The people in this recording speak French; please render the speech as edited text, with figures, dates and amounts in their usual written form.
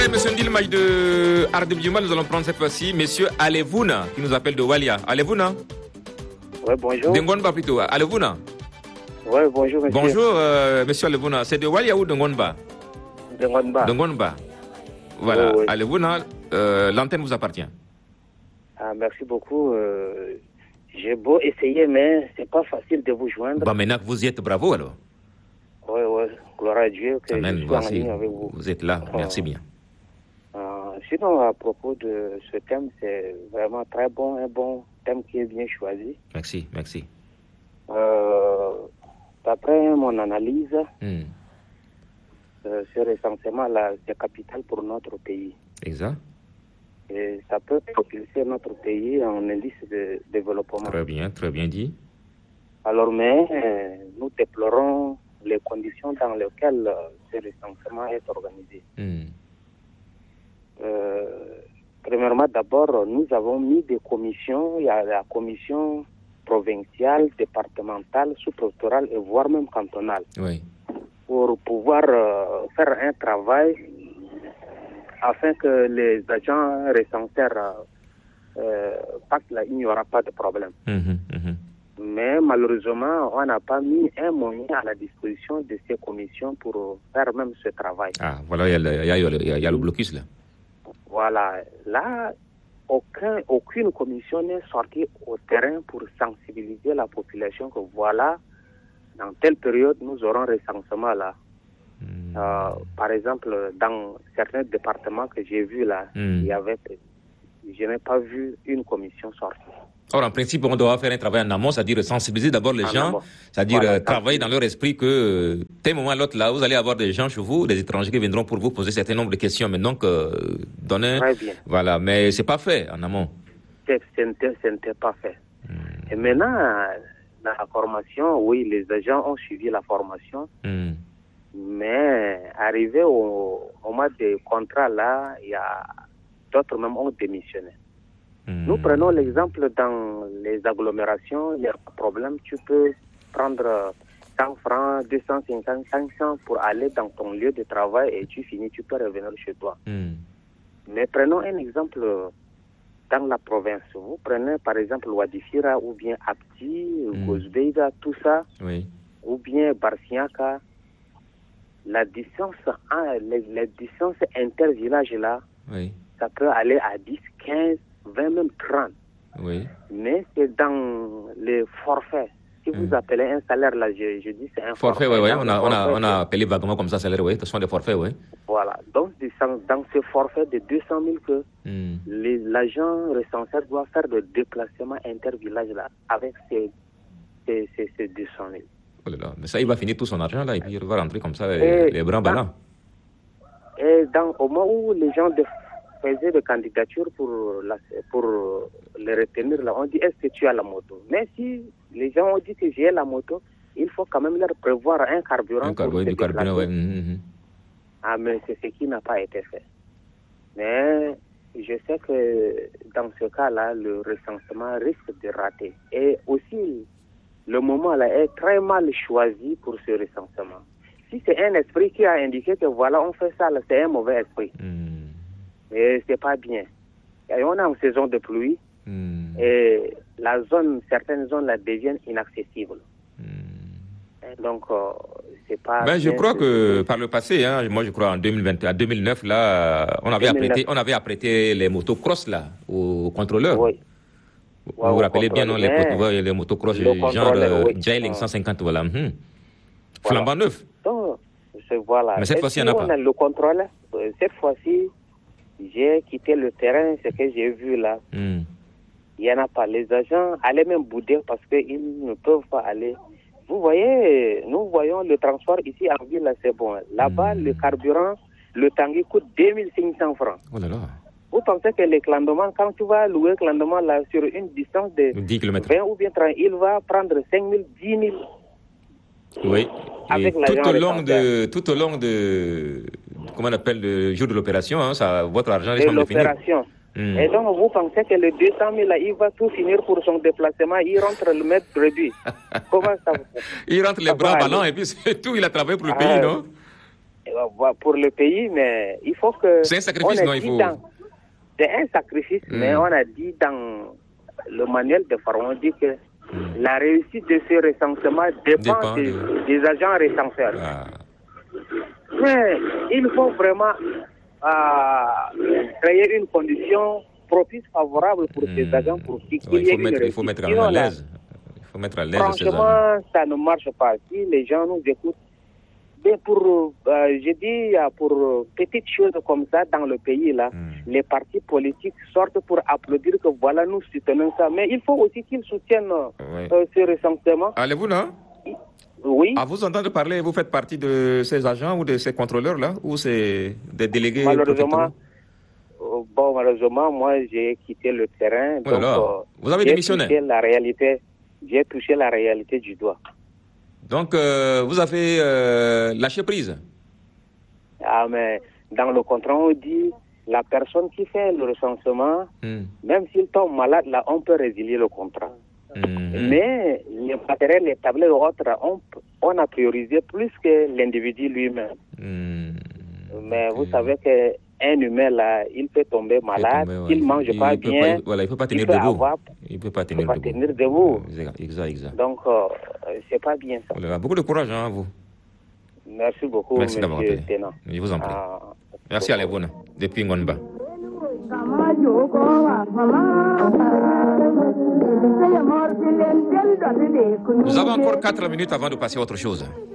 Monsieur Ndilmaï de Ardebiouma, nous allons prendre cette fois-ci Monsieur Alevouna qui nous appelle de Walia. Alevouna. Oui, bonjour. Dengonba plutôt. Alevouna. Oui, bonjour, monsieur. Bonjour, Monsieur Alevouna. C'est de Walia ou Dengonba? Dengonba. Voilà. Oui. Alevouna, l'antenne vous appartient. Ah, merci beaucoup. J'ai beau essayer, mais c'est pas facile de vous joindre. Bah, maintenant que vous y êtes, bravo alors. Oui, oui. Gloire à Dieu que Amen, je sois en ligne avec vous. Vous êtes là, merci bien. Sinon, à propos de ce thème, c'est vraiment très bon, un bon thème qui est bien choisi. Merci, merci. D'après mon analyse, ce recensement-là, c'est capital pour notre pays. Exact. Et ça peut propulser notre pays en indice de développement. Très bien dit. Alors, mais nous déplorons les conditions dans lesquelles ce recensement est organisé. Premièrement, d'abord, nous avons mis des commissions. Il y a la commission provinciale, départementale, sous-préfectorale et voire même cantonale. Oui. Pour pouvoir faire un travail afin que les agents recenseurs partent là, il n'y aura pas de problème. Mais malheureusement, on n'a pas mis un moyen à la disposition de ces commissions pour faire même ce travail. Ah, voilà, il y a le blocus là. Voilà, là, aucune commission n'est sortie au terrain pour sensibiliser la population que voilà, dans telle période, nous aurons recensement là. Par exemple, dans certains départements que j'ai vus là, je n'ai pas vu une commission sortie. Or, en principe, on doit faire un travail en amont, c'est-à-dire sensibiliser d'abord les gens, c'est-à-dire travailler dans leur esprit que, tel moment à l'autre, là, vous allez avoir des gens chez vous, des étrangers qui viendront pour vous poser un certain nombre de questions. Mais donc, donner... Très bien. Voilà, mais c'est pas fait en amont. Ce n'était pas fait. Et maintenant, la formation, oui, les agents ont suivi la formation. Mais arrivé au mois de contrat, là, il y a d'autres même ont démissionné. Nous prenons l'exemple dans les agglomérations, il n'y a pas de problème, tu peux prendre 100 francs, 250, 500 pour aller dans ton lieu de travail et tu finis, tu peux revenir chez toi. Mais prenons un exemple dans la province. Vous prenez par exemple Wadifira ou bien Apti, Gozbeiga, tout ça, ou bien Barsiaka. La distance inter-village là, ça peut aller à 10, 15, 20, même 30. Mais c'est dans les forfaits. Si vous appelez un salaire là, je dis c'est un forfait. On a appelé vaguement comme ça salaire, ce sont des forfaits, Voilà. Donc, dans ce forfait de 200 000 que l'agent recenseur doit faire de déplacement inter-village là, avec ces 200 000. Oh là là. Mais ça, il va finir tout son argent là, et puis il va rentrer comme ça, les bras ballants. Et au moment où les gens faisaient des candidatures pour les retenir là, on dit est-ce que tu as la moto? Mais si les gens ont dit que j'ai la moto, il faut quand même leur prévoir un carburant. Du carburant, Ah, mais c'est ce qui n'a pas été fait. Mais je sais que dans ce cas-là, le recensement risque de rater. Et aussi, le moment là est très mal choisi pour ce recensement. Si c'est un esprit qui a indiqué que voilà, on fait ça, là, c'est un mauvais esprit. Et c'est pas bien. Et on est en saison de pluie et certaines zones là deviennent inaccessibles. Et donc, c'est pas. Ben, je crois que par le passé, moi je crois en 2009, là, on avait apprêté les motocross là aux contrôleurs. Vous vous rappelez bien, non, les motocross, genre Jailing 150, voilà. Flambant neuf. Donc, voilà. Mais cette fois-ci, il n'y en a pas. Le contrôle, cette fois-ci, j'ai quitté le terrain, ce que j'ai vu là. Il n'y en a pas. Les agents allaient même bouder parce qu'ils ne peuvent pas aller. Vous voyez, nous voyons le transport ici en ville, là, c'est bon. Là-bas, le carburant, le tanguy coûte 2500 francs. Oh là là. Vous pensez que les clandomans, quand tu vas louer clandoman là, sur une distance de 10 km. 20 ou bien 30, il va prendre 5 000, 10 000. Oui. Et tout au long de, comment on appelle, le jour de l'opération, votre argent risque de finir. Et donc, vous pensez que le 200 000, là, il va tout finir pour son déplacement, il rentre le maître réduit. Comment ça va? Il rentre les bras ballants et puis c'est tout, il a travaillé pour le pays, non? pour le pays, mais il faut que... C'est un sacrifice, non, il faut... C'est un sacrifice, mais on a dit dans le manuel de formation, on dit que la réussite de ce recensement dépend des agents recenseurs. Mais il faut vraiment créer une condition propice, favorable pour ces agents pour qu'il y ait une réussite. Il faut mettre à l'aise. Il faut mettre à l'aise ces agents. Franchement, ça ne marche pas. Si les gens nous écoutent, mais pour petites choses comme ça dans le pays, là, les partis politiques sortent pour applaudir que voilà, nous soutenons ça. Mais il faut aussi qu'ils soutiennent ce recensement. Allez-vous là? Oui. À vous entendre parler, vous faites partie de ces agents ou de ces contrôleurs-là? Ou c'est des délégués? Malheureusement, moi, j'ai quitté le terrain. Oh donc, vous avez démissionné? J'ai touché la réalité du doigt. Donc, vous avez lâché prise? Ah, mais dans le contrat, on dit la personne qui fait le recensement, même s'il tombe malade, là, on peut résilier le contrat. Mais les matériels, les tablettes et autres, on a priorisé plus que l'individu lui-même. Mais vous savez qu'un humain, là, il peut tomber malade, il ne mange pas bien. Il ne peut pas tenir debout. Il ne peut pas tenir debout. Exact. Donc, c'est pas bien ça. Voilà, beaucoup de courage à vous. Merci beaucoup, merci monsieur Ténant. Je vous en prie. Merci à l'Ebona, depuis Ngonba. Nous avons encore 4 minutes avant de passer à autre chose.